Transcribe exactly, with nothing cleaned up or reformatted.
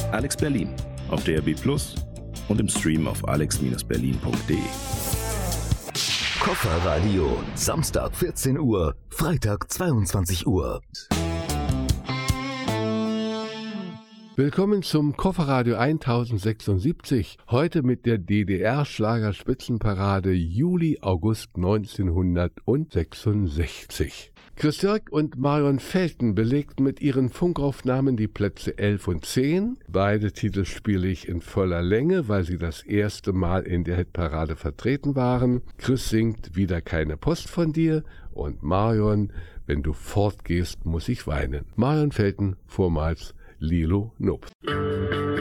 Alex Berlin auf D A B Plus und im Stream auf alex berlin punkt de. Kofferradio, Samstag vierzehn Uhr, Freitag zweiundzwanzig Uhr. Willkommen zum Kofferradio tausendsechsundsiebzig, heute mit der D D R-Schlagerspitzenparade Juli-August neunzehnhundertsechsundsechzig. Chris Jörg und Marion Felten belegten mit ihren Funkaufnahmen die Plätze elf und zehn. Beide Titel spiele ich in voller Länge, weil sie das erste Mal in der Hitparade vertreten waren. Chris singt Wieder keine Post von dir und Marion, Wenn du fortgehst, muss ich weinen. Marion Felten, vormals Lilo Nupp.